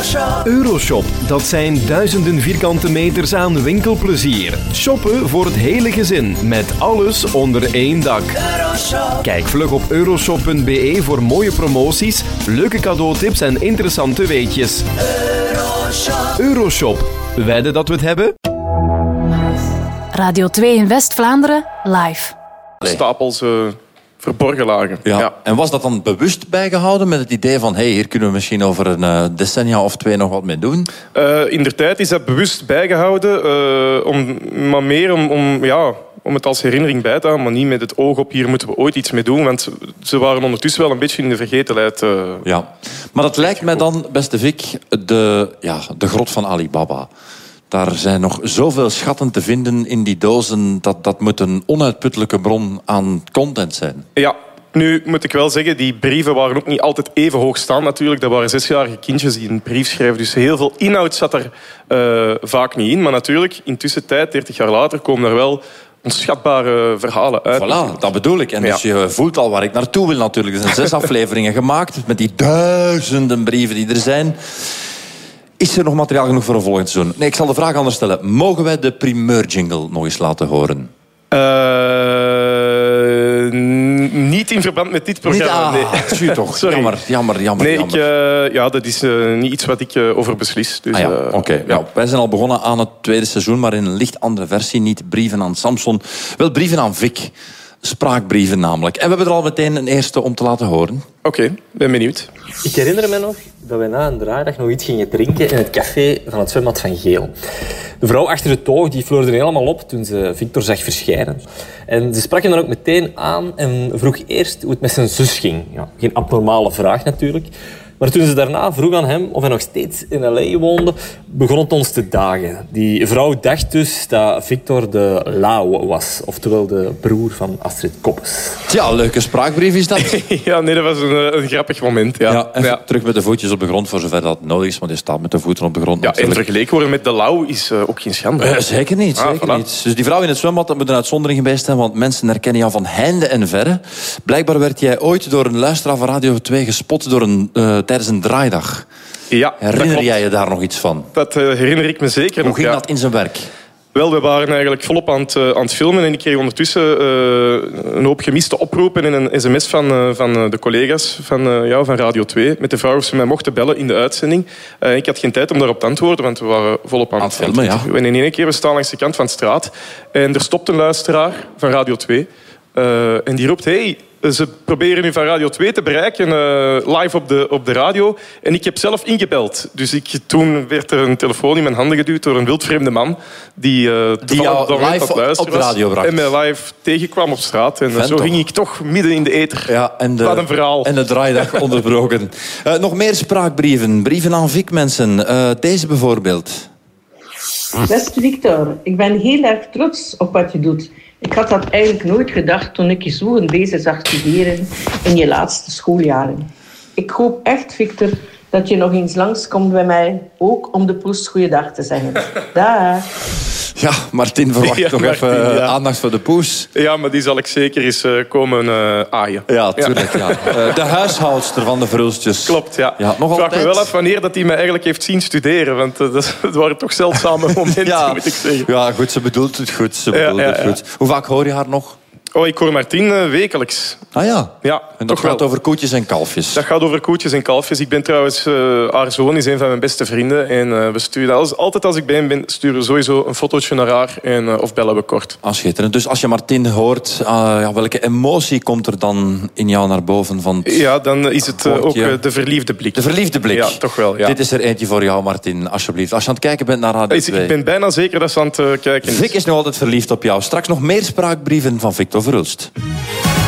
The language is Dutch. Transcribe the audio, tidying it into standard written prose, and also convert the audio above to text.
Euroshop, dat zijn duizenden vierkante meters aan winkelplezier. Shoppen voor het hele gezin, met alles onder één dak. Kijk vlug op euroshop.be voor mooie promoties, leuke cadeautips en interessante weetjes. Euroshop, wedden dat we het hebben? Radio 2 in West-Vlaanderen, live. Stapels verborgen lagen. Ja. En was dat dan bewust bijgehouden met het idee van hier kunnen we misschien over een decennia of 2 nog wat mee doen? Inderdaad is dat bewust bijgehouden, maar meer om het als herinnering bij te houden, maar niet met het oog op hier moeten we ooit iets mee doen, want ze waren ondertussen wel een beetje in de vergetelheid. Ja, maar dat lijkt mij dan, beste Vic, de grot van Alibaba. Daar zijn nog zoveel schatten te vinden in die dozen. Dat moet een onuitputtelijke bron aan content zijn. Ja, nu moet ik wel zeggen, die brieven waren ook niet altijd even hoog staan natuurlijk. Dat waren 6-jarige kindjes die een brief schrijven. Dus heel veel inhoud zat er vaak niet in. Maar natuurlijk, intussen tijd, 30 jaar later, komen er wel onschatbare verhalen uit. Voilà, dat bedoel ik. En dus je voelt al waar ik naartoe wil natuurlijk. Er zijn 6 afleveringen gemaakt met die duizenden brieven die er zijn. Is er nog materiaal genoeg voor een volgend seizoen? Nee, ik zal de vraag anders stellen. Mogen wij de primeur-jingle nog eens laten horen? Niet in verband met dit programma. Nee, toch. Sorry. Jammer. Nee, dat is niet iets wat ik over beslis. Dus, Oké. Nou, wij zijn al begonnen aan het 2e seizoen, maar in een licht andere versie. Niet brieven aan Samson, wel brieven aan Vic. Spraakbrieven namelijk. En we hebben er al meteen een eerste om te laten horen. Oké, ben benieuwd. Ik herinner me nog dat we na een draaidag nog iets gingen drinken in het café van het zwembad van Geel. De vrouw achter de toog die fleurde helemaal op toen ze Victor zag verschijnen. En ze sprak hem dan ook meteen aan en vroeg eerst hoe het met zijn zus ging. Ja, geen abnormale vraag natuurlijk. Maar toen ze daarna vroeg aan hem of hij nog steeds in L.A. woonde, begon het ons te dagen. Die vrouw dacht dus dat Victor de Lau was. Oftewel de broer van Astrid Koppes. Tja, leuke spraakbrief is dat. Ja, nee, dat was een grappig moment. Ja. Terug met de voetjes op de grond, voor zover dat nodig is. Want je staat met de voeten op de grond. Ja, en vergeleken worden met de Lau is ook geen schande. Zeker niet. Niet. Dus die vrouw in het zwembad, dat moet een uitzondering geweest zijn. Want mensen herkennen jou van heinde en verre. Blijkbaar werd jij ooit door een luisteraar van Radio 2 gespot tijdens een draaidag. Ja, herinner jij je daar nog iets van? Dat herinner ik me zeker nog. Hoe ging dat in zijn werk? Wel, we waren eigenlijk volop aan het filmen en ik kreeg ondertussen een hoop gemiste oproepen en een sms van de collega's van Radio 2 met de vraag of ze mij mochten bellen in de uitzending. Ik had geen tijd om daarop te antwoorden, want we waren volop aan het filmen. Ja. En in één keer, we staan langs de kant van de straat en er stopt een luisteraar van Radio 2 en die roept: hey, ze proberen nu van Radio 2 te bereiken, live op de radio. En ik heb zelf ingebeld. Dus toen werd er een telefoon in mijn handen geduwd door een wildvreemde man die jou live op de radio bracht. En mij live tegenkwam op straat. En zo ging ik toch midden in de ether. Ja, Wat een verhaal. En de draaidag onderbroken. Nog meer spraakbrieven. Brieven aan Vic, mensen. Deze bijvoorbeeld. Beste Victor, ik ben heel erg trots op wat je doet. Ik had dat eigenlijk nooit gedacht toen ik je zo een bezig zag studeren in je laatste schooljaren. Ik hoop echt, Victor, dat je nog eens langskomt bij mij, ook om de poes goeiedag te zeggen. Dag. Ja, Martin verwacht toch even aandacht voor de poes. Ja, maar die zal ik zeker eens komen aaien. Ja, tuurlijk. Ja. De huishoudster van de Verhulstjes. Klopt, ja. Nog ik vraag altijd me wel af wanneer dat hij mij eigenlijk heeft zien studeren. Want het waren toch zeldzame momenten, moet ik zeggen. Ja, goed, ze bedoelt het goed. Goed. Hoe vaak hoor je haar nog? Oh, ik hoor Martien wekelijks. Ah ja? Ja, en dat gaat over koetjes en kalfjes? Dat gaat over koetjes en kalfjes. Ik ben trouwens... haar zoon is een van mijn beste vrienden. En we sturen altijd als ik bij hem ben, sturen we sowieso een fotootje naar haar. Of bellen we kort. Schitterend. Dus als je Martin hoort, welke emotie komt er dan in jou naar boven? Van ja, dan is het ook de verliefde blik. De verliefde blik? Ja, toch wel. Ja. Dit is er eentje voor jou, Martin, alsjeblieft. Als je aan het kijken bent naar Radio 2. Ik ben bijna zeker dat ze aan het kijken is. Vic is nog altijd verliefd op jou. Straks nog meer spraakbrieven van Victor Verhulst.